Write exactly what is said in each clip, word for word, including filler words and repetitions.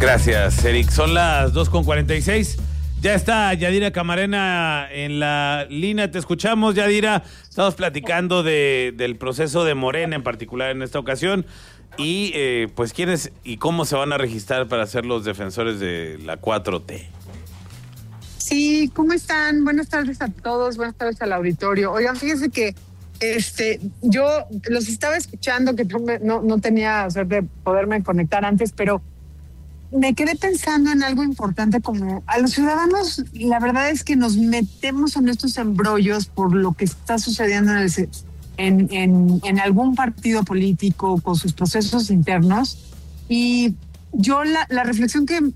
Gracias, Eric. Son las dos con cuarenta y seis. Ya está Yadira Camarena en la línea. Te escuchamos, Yadira. Estamos platicando de, del proceso de Morena en particular en esta ocasión. Y eh, pues quiénes y cómo se van a registrar para ser los defensores de la cuatro T. Sí, ¿cómo están? Buenas tardes a todos, buenas tardes al auditorio. Oigan, fíjense que este, yo los estaba escuchando, que no, no tenía suerte de poderme conectar antes, pero me quedé pensando en algo importante, como a los ciudadanos, la verdad es que nos metemos en estos embrollos por lo que está sucediendo en, el, en, en, en algún partido político con sus procesos internos. Y yo la, la reflexión que,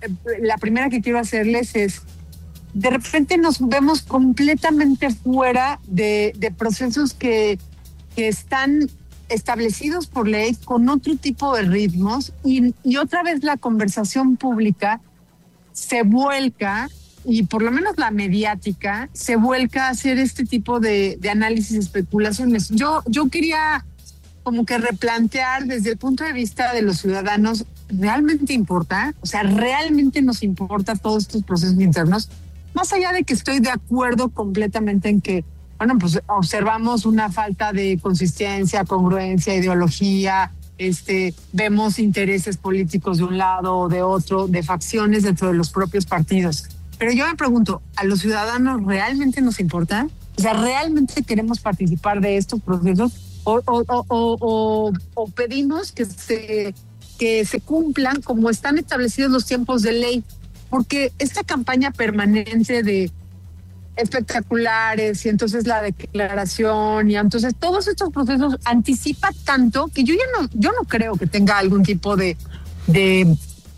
la primera que quiero hacerles es, de repente nos vemos completamente fuera de, de procesos que, que están establecidos por ley con otro tipo de ritmos y, y otra vez la conversación pública se vuelca, y por lo menos la mediática, se vuelca a hacer este tipo de, de análisis y especulaciones. Yo, yo quería como que replantear desde el punto de vista de los ciudadanos, ¿realmente importa? O sea, ¿realmente nos importa todos estos procesos internos? Más allá de que estoy de acuerdo completamente en que, bueno, pues observamos una falta de consistencia, congruencia, ideología, este, vemos intereses políticos de un lado o de otro, de facciones dentro de los propios partidos. Pero yo me pregunto, ¿a los ciudadanos realmente nos importa? O sea, ¿realmente queremos participar de estos procesos? ¿O, o, o, o, o pedimos que se, que se cumplan como están establecidos los tiempos de ley? Porque esta campaña permanente de espectaculares y entonces la declaración y entonces todos estos procesos anticipa tanto que yo ya no, yo no creo que tenga algún tipo de de,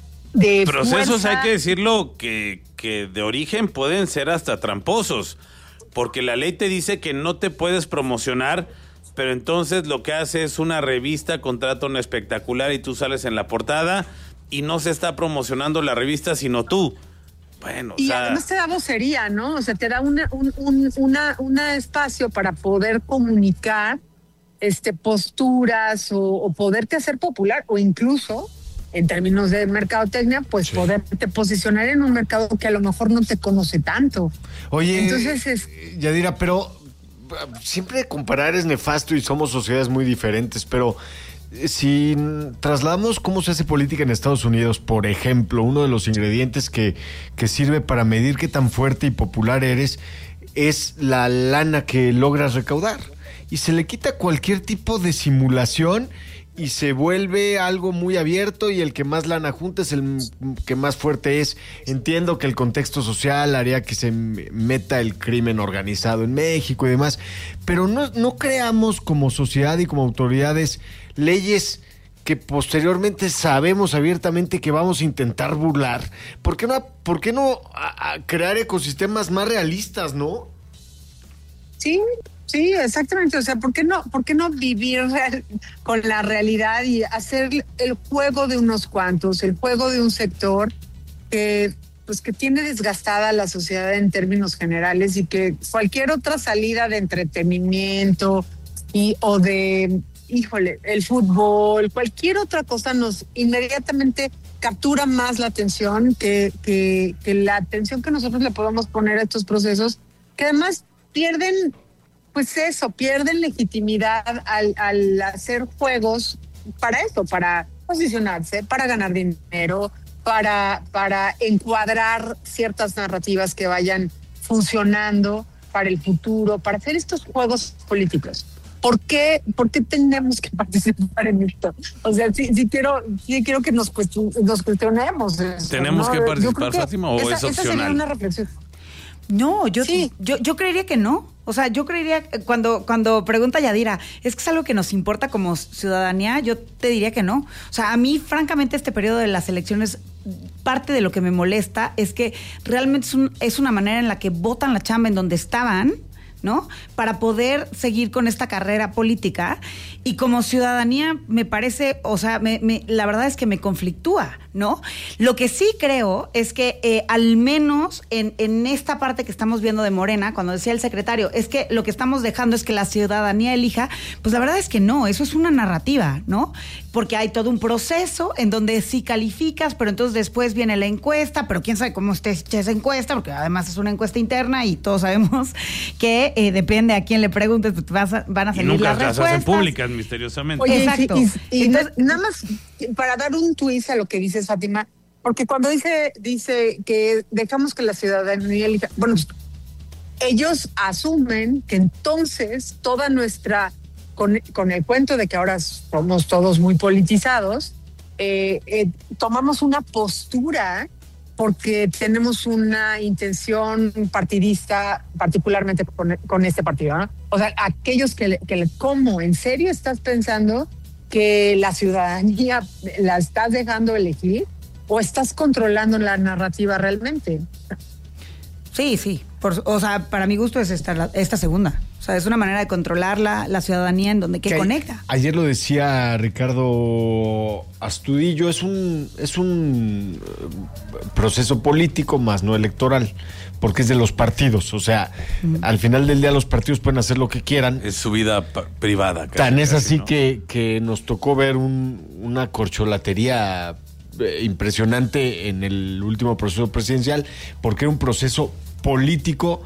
de procesos, fuerza. hay que decirlo, que, que de origen pueden ser hasta tramposos, porque la ley te dice que no te puedes promocionar, pero entonces lo que hace es una revista, contrata un espectacular y tú sales en la portada y no se está promocionando la revista sino tú. Bueno, y o sea, además te da vocería, ¿no? O sea, te da una, un un una, una espacio para poder comunicar este, posturas o, o poderte hacer popular, o incluso, en términos de mercadotecnia, pues sí, poderte posicionar en un mercado que a lo mejor no te conoce tanto. Oye, entonces es... Yadira, pero siempre comparar es nefasto y somos sociedades muy diferentes, pero si trasladamos cómo se hace política en Estados Unidos, por ejemplo, uno de los ingredientes que, que sirve para medir qué tan fuerte y popular eres es la lana que logras recaudar. Y se le quita cualquier tipo de simulación y se vuelve algo muy abierto, y el que más lana junta es el que más fuerte es. Entiendo que el contexto social haría que se meta el crimen organizado en México y demás, pero no, no creamos como sociedad y como autoridades leyes que posteriormente sabemos abiertamente que vamos a intentar burlar. ¿Por qué no, por qué no a, a crear ecosistemas más realistas, no? Sí, sí, exactamente. O sea, ¿por qué no, por qué no vivir real, con la realidad y hacer el juego de unos cuantos, el juego de un sector que, pues, que tiene desgastada la sociedad en términos generales, y que cualquier otra salida de entretenimiento y o de, híjole, el fútbol, cualquier otra cosa nos inmediatamente captura más la atención que, que, que la atención que nosotros le podemos poner a estos procesos, que además pierden, pues eso, pierden legitimidad al, al hacer juegos para esto, para posicionarse, para ganar dinero, para, para encuadrar ciertas narrativas que vayan funcionando para el futuro, para hacer estos juegos políticos. ¿Por qué, por qué tenemos que participar en esto? O sea, sí, sí quiero, sí quiero que nos, cuestion, nos cuestionemos eso, ¿tenemos ¿no? que participar, que Fátima, o esa, es opcional? Esa sería una reflexión. No, yo, sí. yo yo creería que no. O sea, yo creería, cuando, cuando pregunta Yadira, ¿es que es algo que nos importa como ciudadanía? Yo te diría que no. O sea, a mí, francamente, este periodo de las elecciones, parte de lo que me molesta es que realmente es, un, es una manera en la que botan la chamba en donde estaban, ¿no? Para poder seguir con esta carrera política. Y como ciudadanía me parece, o sea, me, me, la verdad es que me conflictúa, ¿no? Lo que sí creo es que eh, al menos en, en esta parte que estamos viendo de Morena, cuando decía el secretario, es que lo que estamos dejando es que la ciudadanía elija, pues la verdad es que no, eso es una narrativa, ¿no? Porque hay todo un proceso en donde sí calificas, pero entonces después viene la encuesta, pero quién sabe cómo esté hecha esa encuesta, porque además es una encuesta interna y todos sabemos que eh, depende a quién le preguntes, pues vas a, van a salir y nunca las las respuestas. hacen públicas misteriosamente. Oye, Exacto. Y, y, y Entonces, nada más para dar un twist a lo que dices, Fátima, porque cuando dice dice que dejamos que la ciudadanía elija, bueno, ellos asumen que entonces toda nuestra, con, con el cuento de que ahora somos todos muy politizados, eh, eh, tomamos una postura porque tenemos una intención partidista, particularmente con, con este partido, ¿no? O sea, aquellos que, que, ¿cómo? ¿En serio estás pensando que la ciudadanía la estás dejando elegir o estás controlando la narrativa realmente? Sí, sí. Por, o sea, para mi gusto es esta, esta segunda. O sea, es una manera de controlar la, la ciudadanía en donde que, que conecta. A, ayer lo decía Ricardo Astudillo, es un, es un proceso político más no electoral, porque es de los partidos. O sea, mm. al final del día los partidos pueden hacer lo que quieran. Es su vida p- privada. Casi, Tan es casi, así ¿no? que, que nos tocó ver un, una corcholatería impresionante en el último proceso presidencial, porque era un proceso político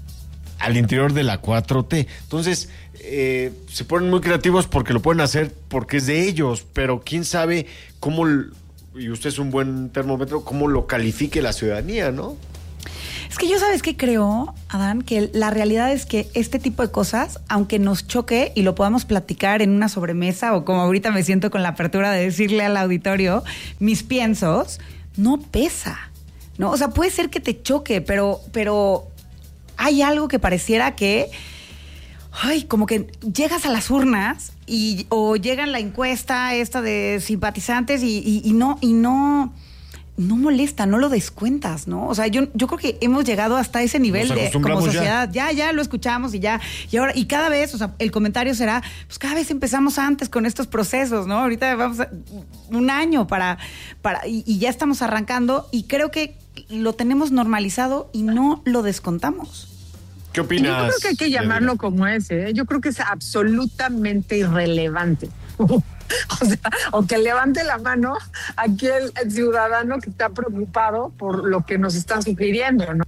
al interior de la cuatro T. Entonces, eh, se ponen muy creativos porque lo pueden hacer porque es de ellos, pero quién sabe cómo, y usted es un buen termómetro, cómo lo califique la ciudadanía, ¿no? Es que yo, ¿sabes qué creo, Adán? Que la realidad es que este tipo de cosas, aunque nos choque y lo podamos platicar en una sobremesa, o como ahorita me siento con la apertura de decirle al auditorio mis piensos, no pesa, ¿no? O sea, puede ser que te choque, pero, pero hay algo que pareciera que, ay, como que llegas a las urnas y o llega la encuesta esta de simpatizantes y, y, y no, y no... no molesta, no lo descuentas, ¿no? O sea, yo, yo creo que hemos llegado hasta ese nivel de como sociedad. Ya. ya, ya lo escuchamos y ya. Y ahora, y cada vez, o sea, el comentario será, pues cada vez empezamos antes con estos procesos, ¿no? Ahorita vamos a un año para, para, y, y ya estamos arrancando, y creo que lo tenemos normalizado y no lo descontamos. ¿Qué opinas? Yo creo que hay que llamarlo como ese, ¿eh? Yo creo que es absolutamente irrelevante. O sea, o que levante la mano aquí el, el ciudadano que está preocupado por lo que nos están sugiriendo, ¿no?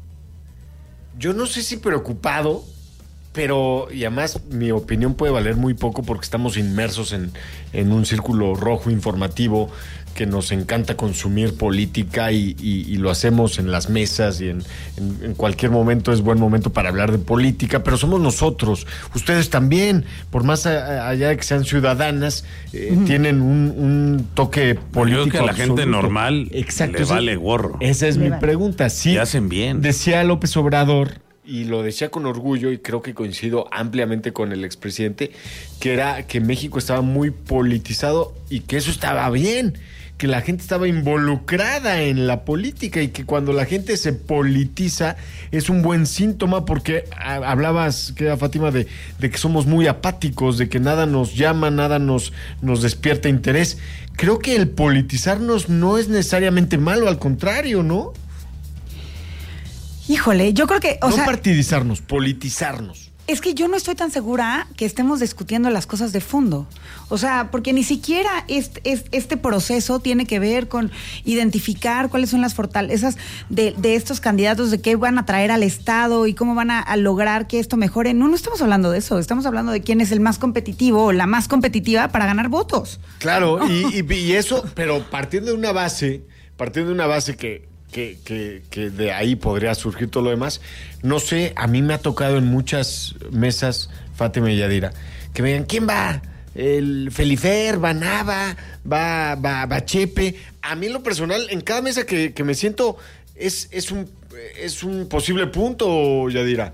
Yo no sé si preocupado, pero, y además mi opinión puede valer muy poco porque estamos inmersos en, en un círculo rojo informativo que nos encanta consumir política y, y, y lo hacemos en las mesas y en, en, en cualquier momento es buen momento para hablar de política, pero somos nosotros, ustedes también, por más a, allá de que sean ciudadanas, eh, uh-huh. tienen un, un toque político. Yo creo que a la absoluto. Gente normal Exacto, le esa, vale gorro. Esa es le mi vale. pregunta. Sí, y hacen bien. Decía López Obrador, y lo decía con orgullo, y creo que coincido ampliamente con el expresidente, que era que México estaba muy politizado y que eso estaba bien, que la gente estaba involucrada en la política y que cuando la gente se politiza es un buen síntoma porque a, hablabas, que era Fátima, de, de que somos muy apáticos, de que nada nos llama, nada nos, nos despierta interés. Creo que el politizarnos no es necesariamente malo, al contrario, ¿no? Híjole, yo creo que, o no sea, partidizarnos, politizarnos. Es que yo no estoy tan segura que estemos discutiendo las cosas de fondo. O sea, porque ni siquiera este, este proceso tiene que ver con identificar cuáles son las fortalezas de, de estos candidatos, de qué van a traer al Estado y cómo van a, a lograr que esto mejore. No, no estamos hablando de eso. Estamos hablando de quién es el más competitivo o la más competitiva para ganar votos. Claro, y, y, y eso, pero partiendo de una base, partiendo de una base que... Que, que, que de ahí podría surgir todo lo demás. No sé, a mí me ha tocado en muchas mesas, Fátima y Yadira, que me digan, ¿quién va? El Felifer, va Nava, va, va, va Chepe. A mí en lo personal, en cada mesa que, que me siento, es, es, un, es un posible punto, Yadira.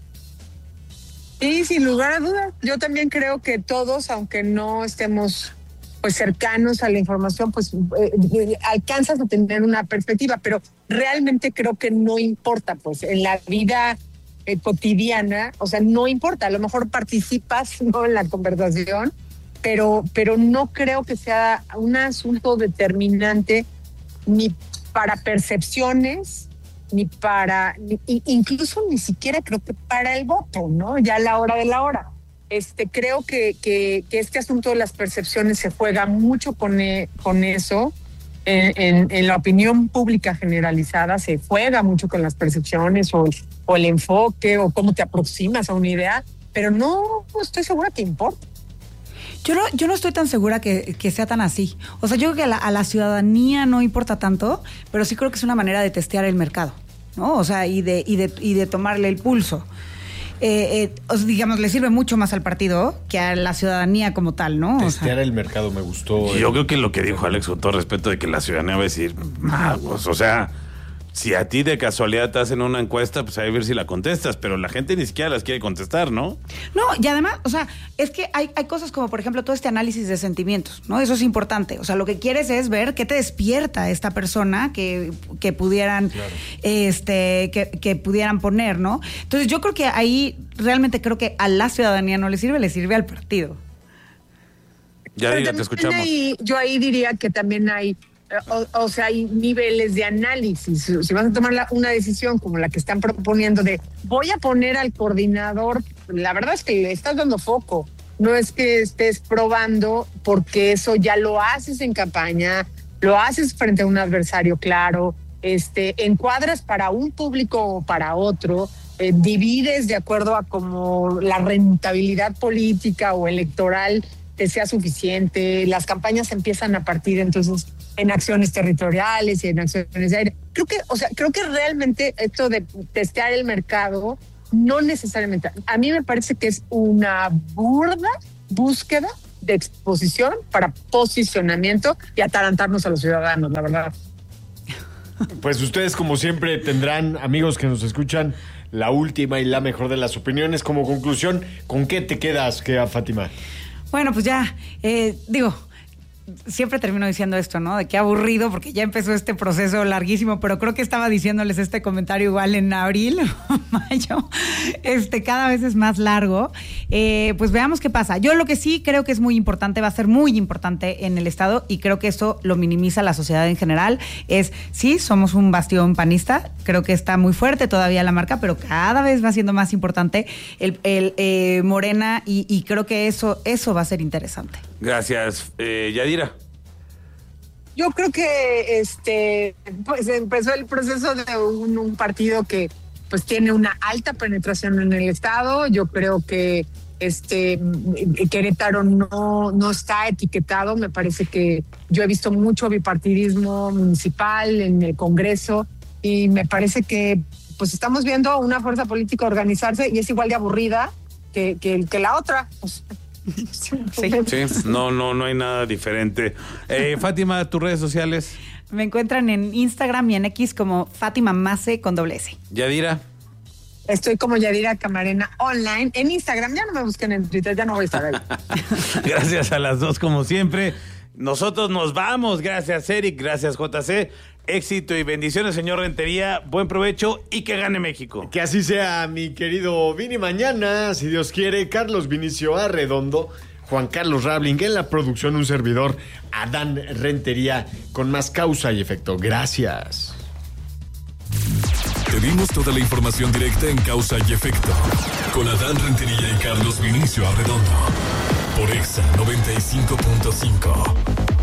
Sí, sin lugar a dudas. Yo también creo que todos, aunque no estemos pues cercanos a la información, pues eh, alcanzas a tener una perspectiva, pero realmente creo que no importa, pues en la vida eh, cotidiana, o sea, no importa, a lo mejor participas, ¿no?, en la conversación, pero, pero no creo que sea un asunto determinante ni para percepciones, ni para, ni, incluso ni siquiera creo que para el voto, ¿no? Ya a la hora de la hora. Este, creo que, que, que este asunto de las percepciones se juega mucho con, e, con eso. En, en, en la opinión pública generalizada se juega mucho con las percepciones o, o el enfoque o cómo te aproximas a una idea, pero no, no estoy segura que importa. Yo no, yo no estoy tan segura que, que sea tan así. O sea, yo creo que a la, a la ciudadanía no importa tanto, pero sí creo que es una manera de testear el mercado, ¿no? O sea, y de, y de, y de tomarle el pulso. Eh, eh, o sea, digamos, le sirve mucho más al partido que a la ciudadanía como tal, ¿no? Testear o sea, el mercado me gustó. Yo creo que lo que dijo Alex, con todo respeto, de que la ciudadanía va a decir, ah, pues, o sea, si a ti de casualidad te hacen una encuesta, pues hay que ver si la contestas, pero la gente ni siquiera las quiere contestar, ¿no? No, y además, o sea, es que hay, hay cosas como, por ejemplo, todo este análisis de sentimientos, ¿no? Eso es importante. O sea, lo que quieres es ver qué te despierta esta persona que, que pudieran, claro. este, que, que pudieran poner, ¿no? Entonces, yo creo que ahí realmente creo que a la ciudadanía no le sirve, le sirve al partido. Ya diga, te escuchamos. Ahí, yo ahí diría que también hay O, o sea, hay niveles de análisis. Si vas a tomar la, una decisión como la que están proponiendo de voy a poner al coordinador, la verdad es que le estás dando foco. No es que estés probando, porque eso ya lo haces en campaña, lo haces frente a un adversario claro, este, encuadras para un público o para otro, eh, divides de acuerdo a como la rentabilidad política o electoral te sea suficiente. Las campañas empiezan a partir entonces en acciones territoriales y en acciones de aire. Creo que, o sea, creo que realmente esto de testear el mercado no necesariamente. A mí me parece que es una burda búsqueda de exposición para posicionamiento y atarantarnos a los ciudadanos, la verdad. Pues ustedes, como siempre, tendrán, amigos que nos escuchan, la última y la mejor de las opiniones. Como conclusión, ¿con qué te quedas, querida Fátima? Bueno, pues ya, eh, digo, siempre termino diciendo esto, ¿no? De qué aburrido, porque ya empezó este proceso larguísimo, pero creo que estaba diciéndoles este comentario igual en abril o mayo, este, cada vez es más largo. Eh, pues veamos qué pasa. Yo lo que sí creo que es muy importante, va a ser muy importante en el Estado, y creo que esto lo minimiza la sociedad en general, es, sí, somos un bastión panista, creo que está muy fuerte todavía la marca, pero cada vez va siendo más importante el, el eh, Morena, y, y creo que eso, eso va a ser interesante. Gracias, eh, Yadira. Yo creo que este pues empezó el proceso de un, un partido que pues tiene una alta penetración en el Estado. Yo creo que este Querétaro no, no está etiquetado. Me parece que yo he visto mucho bipartidismo municipal en el Congreso, y me parece que pues estamos viendo una fuerza política organizarse y es igual de aburrida que, que, que la otra. Pues, Sí, sí, no, no, no hay nada diferente. Eh, Fátima, tus redes sociales. Me encuentran en Instagram y en X como Fátima Mace con doble S. Yadira. Estoy como Yadira Camarena online. En Instagram, ya no me busquen en Twitter, ya no voy a estar ahí. Gracias a las dos, como siempre. Nosotros nos vamos. Gracias, Eric. Gracias, J C. Éxito y bendiciones, señor Rentería. Buen provecho y que gane México. Que así sea, mi querido Vini. Mañana, si Dios quiere, Carlos Vinicio Arredondo, Juan Carlos Rabling en la producción, un servidor, Adán Rentería, con más causa y efecto. Gracias. Te dimos toda la información directa en Causa y Efecto, con Adán Rentería y Carlos Vinicio Arredondo, por Exa noventa y cinco punto cinco.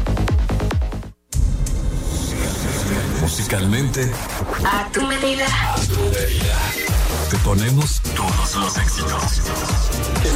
Musicalmente, a tu medida. A tu medida. Te ponemos todos los éxitos.